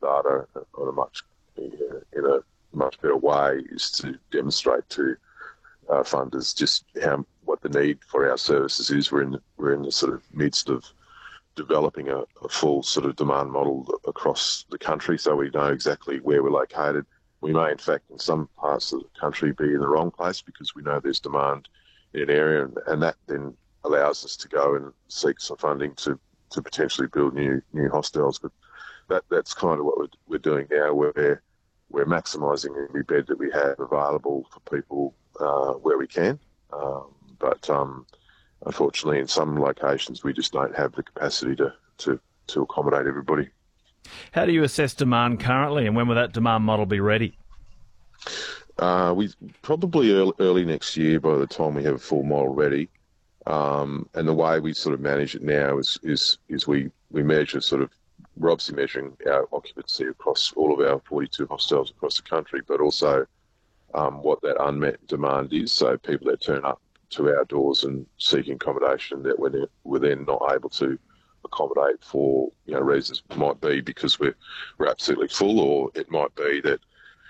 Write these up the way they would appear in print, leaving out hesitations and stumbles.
data on in a much better way is to demonstrate to funders just what the need for our services is. We're in the sort of midst of developing a full sort of demand model across the country, so we know exactly where we're located. We may, in fact, in some parts of the country be in the wrong place because we know there's demand in an area, and that then allows us to go and seek some funding to potentially build new hostels. But that's kind of what we're doing now. We're maximising every bed that we have available for people where we can. But unfortunately, in some locations, we just don't have the capacity to accommodate everybody. How do you assess demand currently, and when will that demand model be ready? We probably early next year, by the time we have a full model ready. And the way we sort of manage it now is we measure we're obviously measuring our occupancy across all of our 42 hostels across the country, but also what that unmet demand is. So people that turn up to our doors and seeking accommodation that we're then not able to accommodate for reasons. Might be because we're absolutely full, or it might be that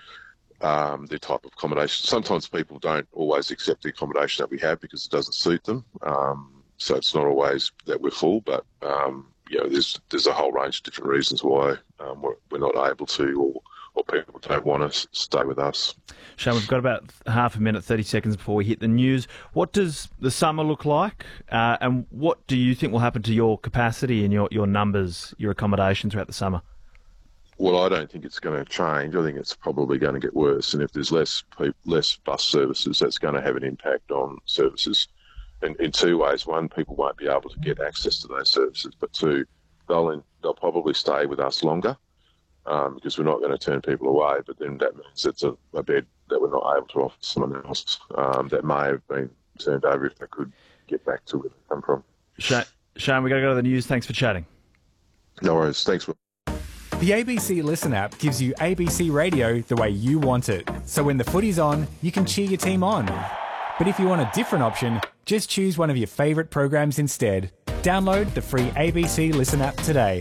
the type of accommodation. Sometimes people don't always accept the accommodation that we have because it doesn't suit them. So it's not always that we're full, but there's a whole range of different reasons why we're not able to, or people don't want to stay with us. Shane, we've got about half a minute, 30 seconds before we hit the news. What does the summer look like, and what do you think will happen to your capacity and your numbers, your accommodation throughout the summer? Well, I don't think it's going to change. I think it's probably going to get worse. And if there's less bus services, that's going to have an impact on services in two ways. One, people won't be able to get access to those services. But two, they'll probably stay with us longer because we're not going to turn people away. But then that means it's a bed that we're not able to offer someone else that may have been turned over if they could get back to where they come from. Shane, we've got to go to the news. Thanks for chatting. No worries. Thanks. The ABC Listen app gives you ABC radio the way you want it. So when the footy's on, you can cheer your team on. But if you want a different option, just choose one of your favourite programs instead. Download the free ABC Listen app today.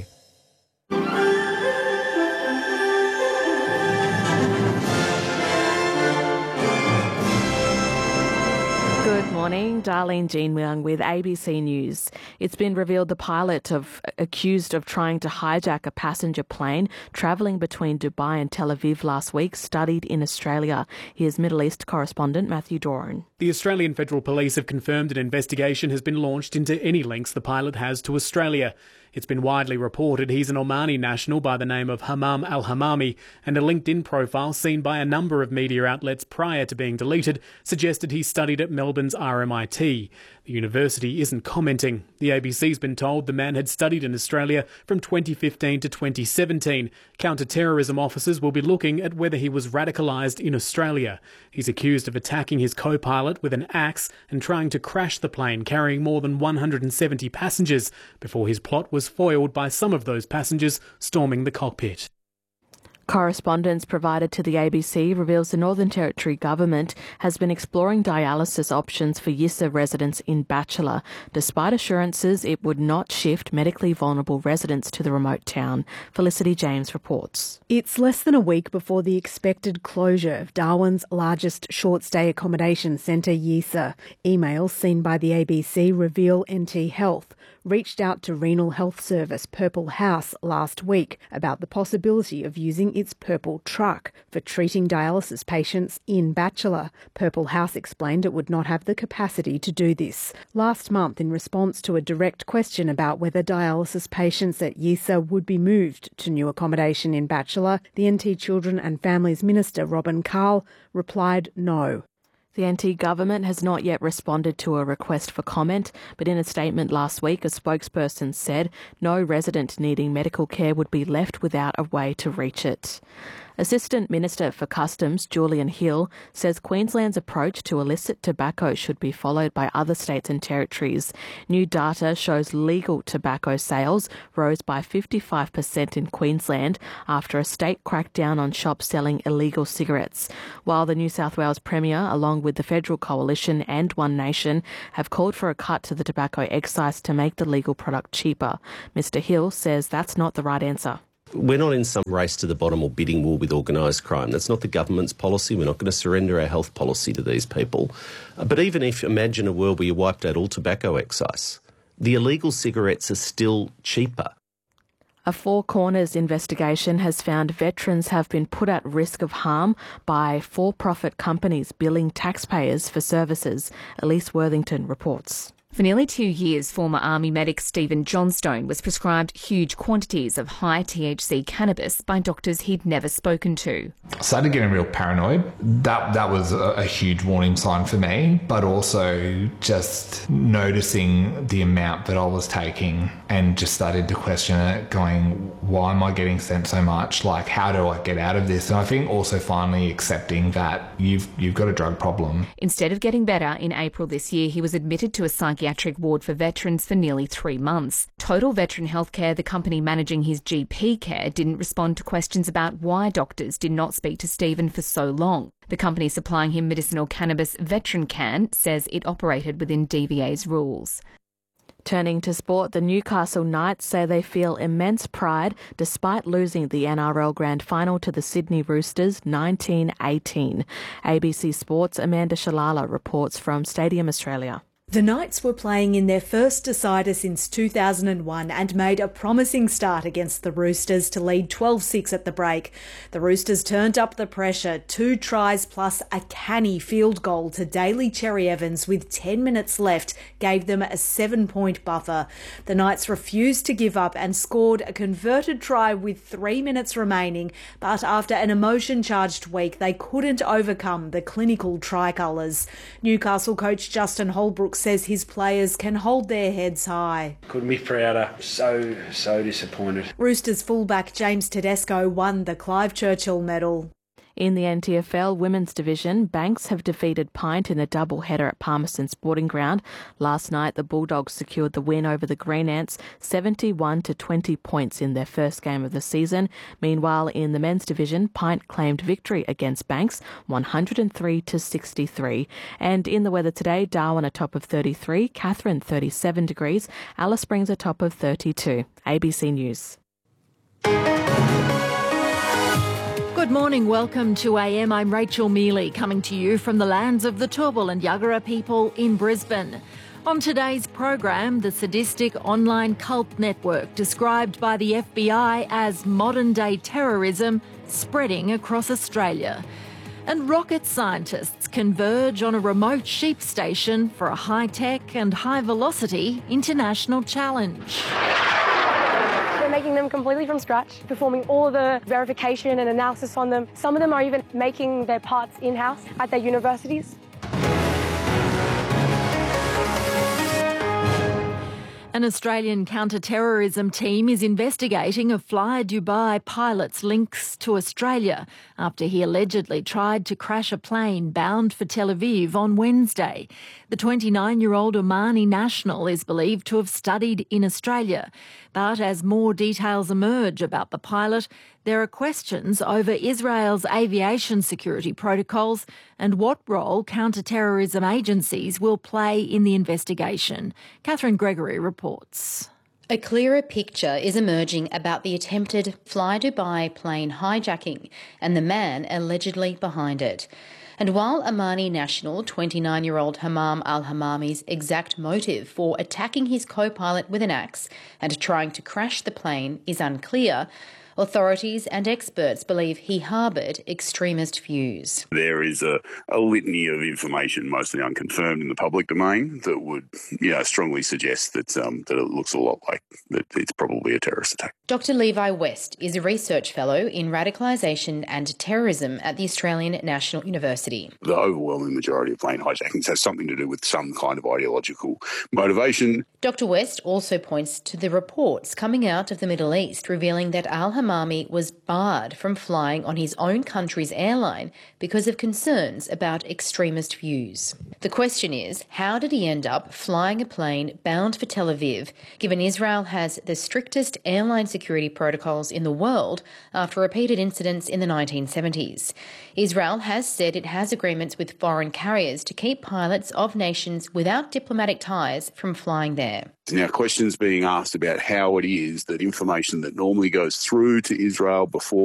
Good morning, Darlene Jean-Myung with ABC News. It's been revealed the pilot accused of trying to hijack a passenger plane travelling between Dubai and Tel Aviv last week studied in Australia. Here's Middle East correspondent Matthew Doran. The Australian Federal Police have confirmed an investigation has been launched into any links the pilot has to Australia. It's been widely reported he's an Omani national by the name of Hammam al-Hammami, and a LinkedIn profile seen by a number of media outlets prior to being deleted suggested he studied at Melbourne's RMIT. The university isn't commenting. The ABC's been told the man had studied in Australia from 2015 to 2017. Counter-terrorism officers will be looking at whether he was radicalised in Australia. He's accused of attacking his co-pilot with an axe and trying to crash the plane carrying more than 170 passengers before his plot was foiled by some of those passengers storming the cockpit. Correspondence provided to the ABC reveals the Northern Territory government has been exploring dialysis options for Yissa residents in Batchelor, despite assurances it would not shift medically vulnerable residents to the remote town. Felicity James reports. It's less than a week before the expected closure of Darwin's largest short-stay accommodation centre, Yissa. Emails seen by the ABC reveal NT Health reached out to renal health service Purple House last week about the possibility of using its purple truck for treating dialysis patients in Batchelor. Purple House explained it would not have the capacity to do this. Last month, in response to a direct question about whether dialysis patients at Yissa would be moved to new accommodation in Batchelor, the NT Children and Families Minister Robin Carl replied no. The NT government has not yet responded to a request for comment, but in a statement last week, a spokesperson said no resident needing medical care would be left without a way to reach it. Assistant Minister for Customs, Julian Hill, says Queensland's approach to illicit tobacco should be followed by other states and territories. New data shows legal tobacco sales rose by 55% in Queensland after a state cracked down on shops selling illegal cigarettes, while the New South Wales Premier, along with the Federal Coalition and One Nation, have called for a cut to the tobacco excise to make the legal product cheaper. Mr Hill says that's not the right answer. We're not in some race to the bottom or bidding war with organised crime. That's not the government's policy. We're not going to surrender our health policy to these people. But even if, imagine a world where you wiped out all tobacco excise, the illegal cigarettes are still cheaper. A Four Corners investigation has found veterans have been put at risk of harm by for-profit companies billing taxpayers for services. Elise Worthington reports. For nearly 2 years, former Army medic Stephen Johnstone was prescribed huge quantities of high THC cannabis by doctors he'd never spoken to. I started getting real paranoid. That was a huge warning sign for me, but also just noticing the amount that I was taking and just started to question it, going, why am I getting sent so much? Like, how do I get out of this? And I think also finally accepting that you've got a drug problem. Instead of getting better, in April this year, he was admitted to a psychiatric ward for veterans for nearly 3 months. Total Veteran Healthcare, the company managing his GP care, didn't respond to questions about why doctors did not speak to Stephen for so long. The company supplying him medicinal cannabis, Veteran Can, says it operated within DVA's rules. Turning to sport, the Newcastle Knights say they feel immense pride despite losing the NRL Grand Final to the Sydney Roosters 19-18. ABC Sports' Amanda Shalala reports from Stadium Australia. The Knights were playing in their first decider since 2001 and made a promising start against the Roosters to lead 12-6 at the break. The Roosters turned up the pressure, 2 tries plus a canny field goal to Daly Cherry Evans with 10 minutes left gave them a 7-point buffer. The Knights refused to give up and scored a converted try with 3 minutes remaining, but after an emotion-charged week, they couldn't overcome the clinical tricolours. Newcastle coach Justin Holbrook says his players can hold their heads high. Couldn't be prouder. So disappointed. Roosters fullback James Tedesco won the Clive Churchill medal. In the NTFL Women's Division, Banks have defeated Pint in a double-header at Palmerston Sporting Ground. Last night, the Bulldogs secured the win over the Green Ants, 71 to 20 points in their first game of the season. Meanwhile, in the Men's Division, Pint claimed victory against Banks, 103 to 63. And in the weather today, Darwin a top of 33, Katherine 37 degrees, Alice Springs a top of 32. ABC News. Good morning, welcome to AM. I'm Rachel Mealy, coming to you from the lands of the Turrbal and Yagara people in Brisbane. On today's program, the sadistic online cult network described by the FBI as modern-day terrorism spreading across Australia. And rocket scientists converge on a remote sheep station for a high-tech and high-velocity international challenge. They're making them completely from scratch, performing all the verification and analysis on them. Some of them are even making their parts in-house at their universities. An Australian counter-terrorism team is investigating a Fly Dubai pilot's links to Australia after he allegedly tried to crash a plane bound for Tel Aviv on Wednesday. The 29-year-old Omani national is believed to have studied in Australia. But as more details emerge about the pilot, there are questions over Israel's aviation security protocols and what role counter-terrorism agencies will play in the investigation. Catherine Gregory reports. A clearer picture is emerging about the attempted Fly Dubai plane hijacking and the man allegedly behind it. And while Omani national 29-year-old Hammam al-Hammami's exact motive for attacking his co-pilot with an axe and trying to crash the plane is unclear, authorities and experts believe he harboured extremist views. There is a litany of information, mostly unconfirmed in the public domain, that would strongly suggest that it looks a lot like that it's probably a terrorist attack. Dr Levi West is a research fellow in radicalisation and terrorism at the Australian National University. The overwhelming majority of plane hijackings has something to do with some kind of ideological motivation. Dr West also points to the reports coming out of the Middle East revealing that al-Hammami was barred from flying on his own country's airline because of concerns about extremist views. The question is, how did he end up flying a plane bound for Tel Aviv, given Israel has the strictest airline security protocols in the world after repeated incidents in the 1970s? Israel has said it has agreements with foreign carriers to keep pilots of nations without diplomatic ties from flying there. Now, questions being asked about how it is that information that normally goes through to Israel before